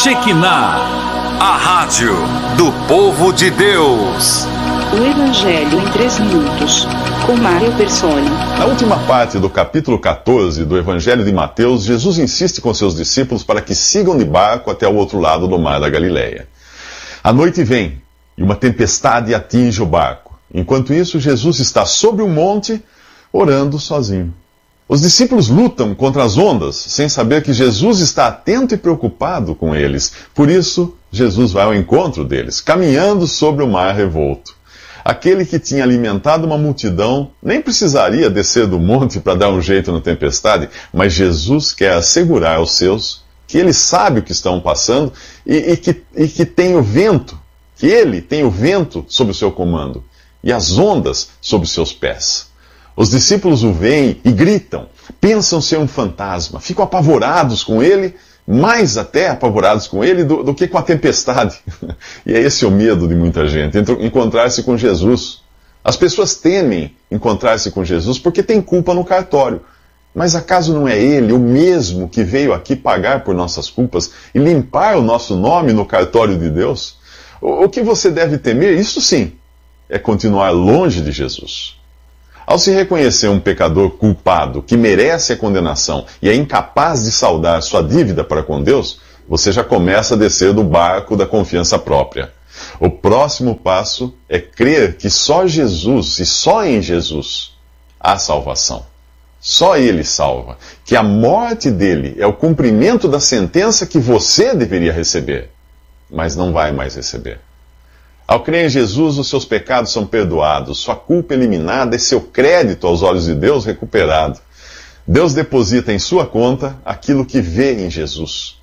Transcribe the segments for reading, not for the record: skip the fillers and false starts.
Shekinah, a rádio do povo de Deus. O Evangelho em 3 minutos, com Mário Persona. Na última parte do capítulo 14 do Evangelho de Mateus, Jesus insiste com seus discípulos para que sigam de barco até o outro lado do mar da Galileia. A noite vem e uma tempestade atinge o barco. Enquanto isso, Jesus está sobre um monte, orando sozinho. Os discípulos lutam contra as ondas, sem saber que Jesus está atento e preocupado com eles. Por isso, Jesus vai ao encontro deles, caminhando sobre o mar revolto. Aquele que tinha alimentado uma multidão nem precisaria descer do monte para dar um jeito na tempestade, mas Jesus quer assegurar aos seus que ele sabe o que estão passando e que tem o vento, que ele tem o vento sob o seu comando e as ondas sob os seus pés. Os discípulos o veem e gritam, pensam ser um fantasma, ficam apavorados com ele, mais até apavorados com ele do que com a tempestade. E é esse o medo de muita gente, encontrar-se com Jesus. As pessoas temem encontrar-se com Jesus porque tem culpa no cartório. Mas acaso não é ele o mesmo que veio aqui pagar por nossas culpas e limpar o nosso nome no cartório de Deus? O que você deve temer, isso sim, é continuar longe de Jesus. Ao se reconhecer um pecador culpado que merece a condenação e é incapaz de saldar sua dívida para com Deus, você já começa a descer do barco da confiança própria. O próximo passo é crer que só Jesus e só em Jesus há salvação. Só Ele salva. Que a morte dele é o cumprimento da sentença que você deveria receber, mas não vai mais receber. Ao crer em Jesus, os seus pecados são perdoados, sua culpa eliminada e seu crédito aos olhos de Deus recuperado. Deus deposita em sua conta aquilo que vê em Jesus.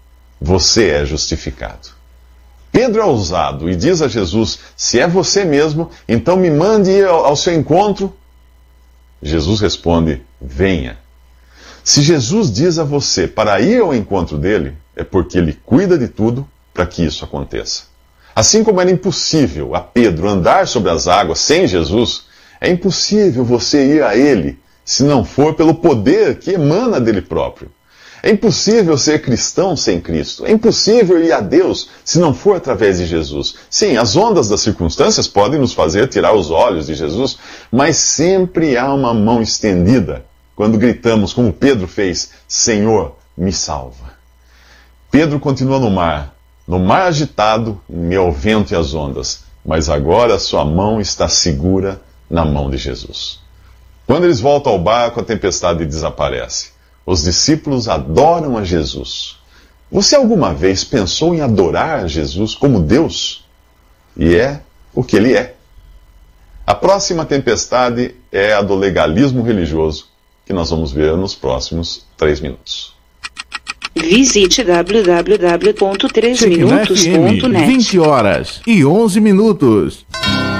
Você é justificado. Pedro é ousado e diz a Jesus, se é você mesmo, então me mande ir ao seu encontro. Jesus responde, venha. Se Jesus diz a você para ir ao encontro dele, é porque ele cuida de tudo para que isso aconteça. Assim como era impossível a Pedro andar sobre as águas sem Jesus, é impossível você ir a ele se não for pelo poder que emana dele próprio. É impossível ser cristão sem Cristo. É impossível ir a Deus se não for através de Jesus. Sim, as ondas das circunstâncias podem nos fazer tirar os olhos de Jesus, mas sempre há uma mão estendida quando gritamos, como Pedro fez, Senhor, me salva. Pedro continua no mar agitado, em meio ao vento e às ondas, mas agora sua mão está segura na mão de Jesus. Quando eles voltam ao barco, a tempestade desaparece. Os discípulos adoram a Jesus. Você alguma vez pensou em adorar a Jesus como Deus? E é o que ele é. A próxima tempestade é a do legalismo religioso, que nós vamos ver nos próximos 3 minutos. Visite www.3minutos.net. 20 horas e 11 minutos.